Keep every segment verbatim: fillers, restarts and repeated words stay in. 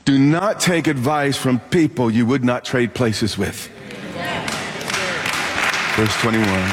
Do not take advice from people you would not trade places with. Verse twenty-one.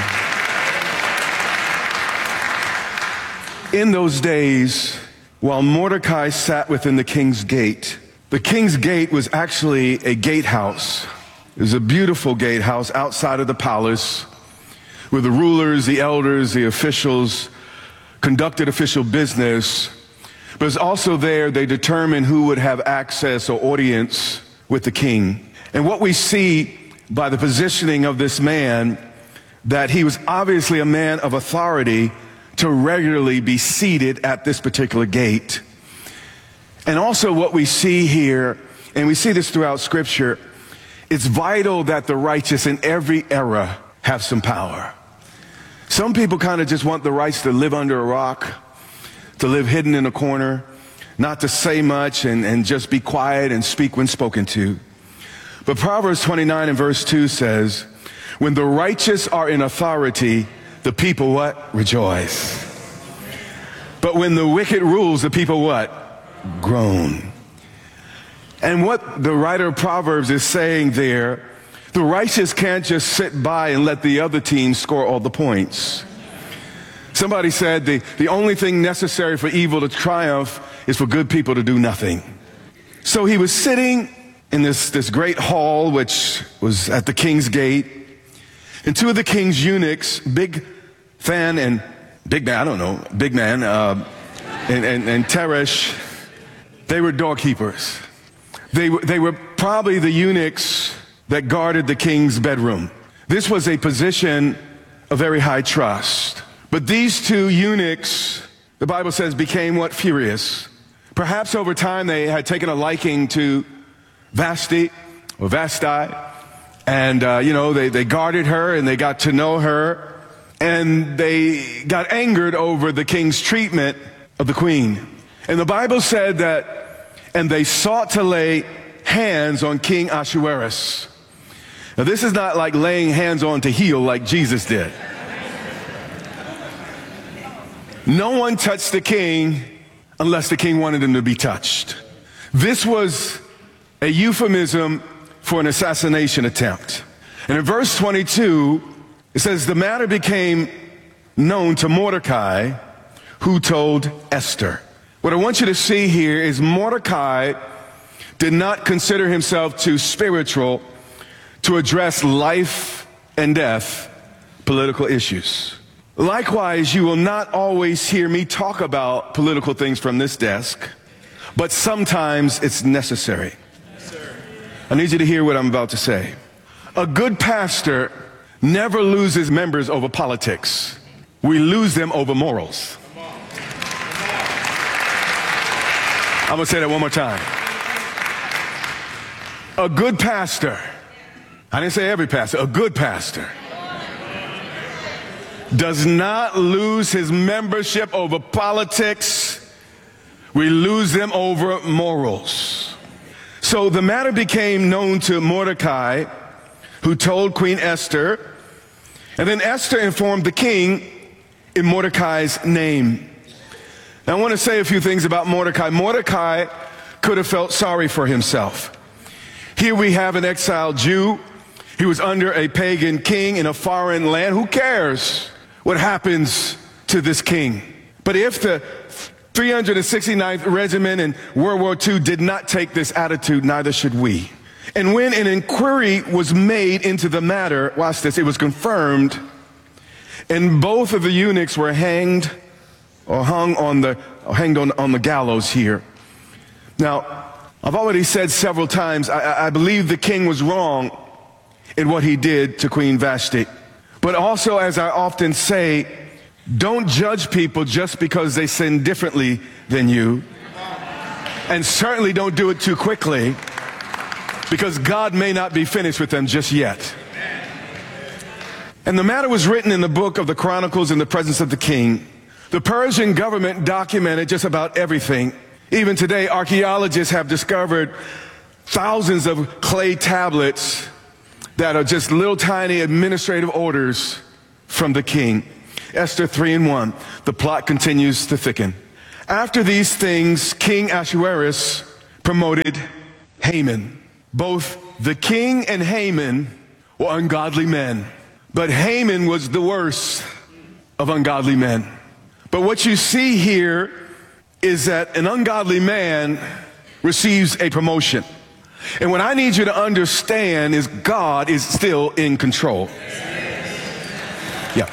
In those days, while Mordecai sat within the king's gate, the king's gate was actually a gatehouse. It was a beautiful gatehouse outside of the palace where the rulers, the elders, the officials conducted official business. But it's also there they determined who would have access or audience with the king. And what we see by the positioning of this man, that he was obviously a man of authority to regularly be seated at this particular gate. And also what we see here, and we see this throughout Scripture, it's vital that the righteous in every era have some power. Some people kind of just want the rights to live under a rock, to live hidden in a corner, not to say much and, and just be quiet and speak when spoken to. But Proverbs twenty-nine and verse two says, when the righteous are in authority, the people what? Rejoice. But when the wicked rules, the people what? Groan. And what the writer of Proverbs is saying there, the righteous can't just sit by and let the other team score all the points. Somebody said the, the only thing necessary for evil to triumph is for good people to do nothing. So he was sitting in this, this great hall, which was at the king's gate, and two of the king's eunuchs, Big Fan and Big Man, I don't know, Big Man, uh, and, and, and Teresh, they were doorkeepers. They, they were probably the eunuchs that guarded the king's bedroom. This was a position of very high trust. But these two eunuchs, the Bible says, became what? Furious. Perhaps over time they had taken a liking to Vashti or Vashti, and uh, you know, they, they guarded her and they got to know her, and they got angered over the king's treatment of the queen. And the Bible said that, and they sought to lay hands on King Ahasuerus. Now this is not like laying hands on to heal like Jesus did. No one touched the king unless the king wanted him to be touched. This was a euphemism for an assassination attempt. And in verse twenty-two, it says, the matter became known to Mordecai, who told Esther. What I want you to see here is Mordecai did not consider himself too spiritual to address life and death political issues. Likewise, you will not always hear me talk about political things from this desk, but sometimes it's necessary. Yes, sir. I need you to hear what I'm about to say. A good pastor never loses members over politics. We lose them over morals. I'm going to say that one more time. A good pastor, I didn't say every pastor, a good pastor does not lose his membership over politics. We lose them over morals. So the matter became known to Mordecai, who told Queen Esther, and then Esther informed the king in Mordecai's name. Now I want to say a few things about Mordecai. Mordecai could have felt sorry for himself. Here we have an exiled Jew. He was under a pagan king in a foreign land. Who cares what happens to this king? But if the three hundred sixty-ninth Regiment in World War Two did not take this attitude, neither should we. And when an inquiry was made into the matter, watch this, it was confirmed, and both of the eunuchs were hanged or hung on the, or hanged on, on the gallows here. Now, I've already said several times, I, I believe the king was wrong in what he did to Queen Vashti. But also, as I often say, don't judge people just because they sin differently than you. And certainly don't do it too quickly, because God may not be finished with them just yet. And the matter was written in the book of the Chronicles in the presence of the king. The Persian government documented just about everything. Even today, archaeologists have discovered thousands of clay tablets that are just little tiny administrative orders from the king. Esther three and one, the plot continues to thicken. After these things, King Ahasuerus promoted Haman. Both the king and Haman were ungodly men, but Haman was the worst of ungodly men. But what you see here is that an ungodly man receives a promotion. And what I need you to understand is God is still in control. Yeah.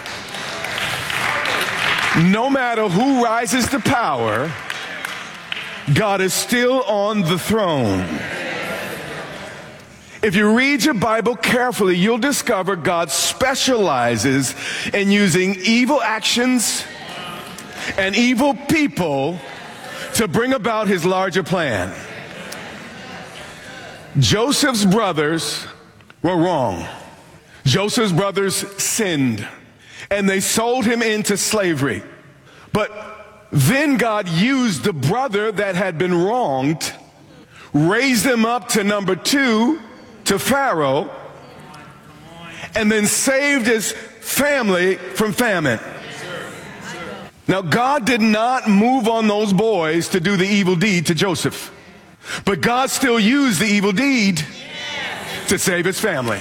No matter who rises to power, God is still on the throne. If you read your Bible carefully, you'll discover God specializes in using evil actions and evil people to bring about his larger plan. Joseph's brothers were wrong. Joseph's brothers sinned, and they sold him into slavery. But then God used the brother that had been wronged, raised him up to number two, to Pharaoh, and then saved his family from famine. Now, God did not move on those boys to do the evil deed to Joseph, but God still used the evil deed to save his family.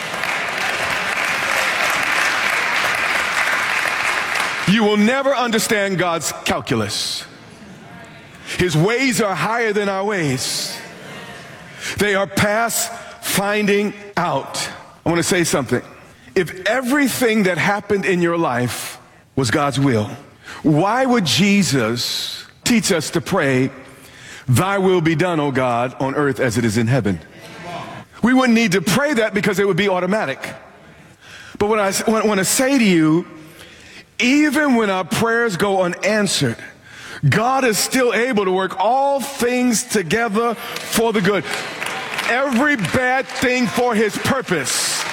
You will never understand God's calculus. His ways are higher than our ways. They are past finding out. I want to say something. If everything that happened in your life was God's will, why would Jesus teach us to pray, "Thy will be done, O God, on earth as it is in heaven"? We wouldn't need to pray that because it would be automatic. But what I want to say to you, even when our prayers go unanswered, God is still able to work all things together for the good. Every bad thing for his purpose.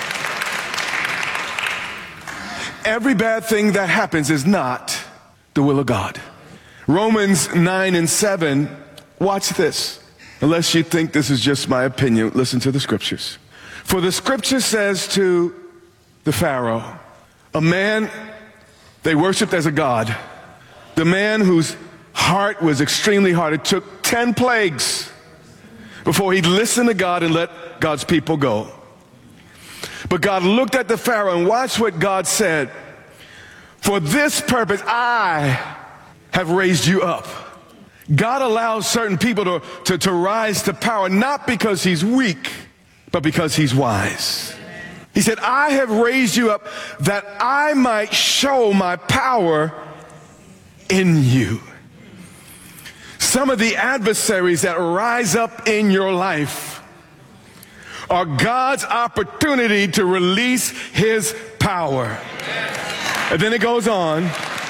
Every bad thing that happens is not the will of God. Romans nine and seven, watch this. Unless you think this is just my opinion, listen to the scriptures. For the scripture says to the Pharaoh, a man they worshiped as a god, the man whose heart was extremely hard. It took ten plagues before he'd listen to God and let God's people go. But God looked at the Pharaoh and watched what God said. For this purpose, I have raised you up. God allows certain people to, to, to rise to power, not because he's weak, but because he's wise. He said, I have raised you up that I might show my power in you. Some of the adversaries that rise up in your life are God's opportunity to release his power. And then it goes on.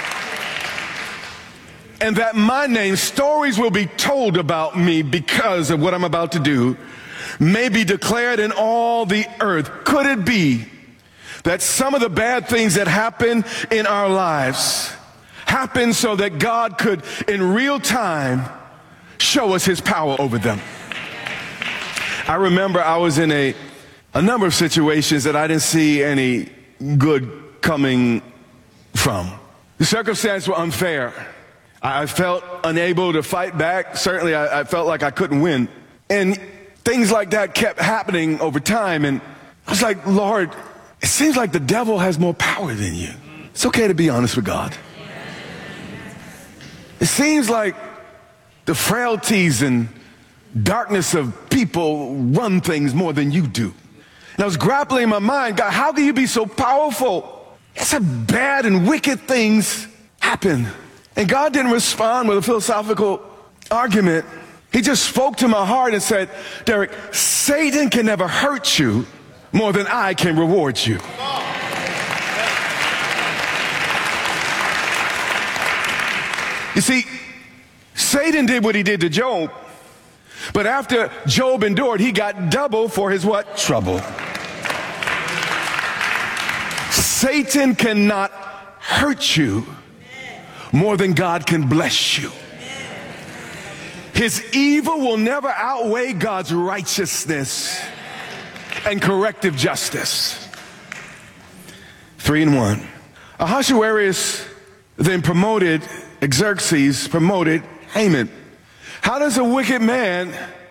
And that my name, stories will be told about me because of what I'm about to do, may be declared in all the earth. Could it be that some of the bad things that happen in our lives happen so that God could, in real time, show us his power over them? I remember I was in a, a number of situations that I didn't see any good coming from. The circumstances were unfair. I felt unable to fight back. Certainly, I, I felt like I couldn't win. And things like that kept happening over time. And I was like, Lord, it seems like the devil has more power than you. It's okay to be honest with God. It seems like the frailties and darkness of people run things more than you do. And I was grappling in my mind, God, how can you be so powerful? Such bad and wicked things happen. And God didn't respond with a philosophical argument. He just spoke to my heart and said, Derek, Satan can never hurt you more than I can reward you. You see, Satan did what he did to Job, but after Job endured, he got double for his what? Trouble. Satan cannot hurt you more than God can bless you. His evil will never outweigh God's righteousness and corrective justice. Three and one. Ahasuerus then promoted, Xerxes promoted Haman. How does a wicked man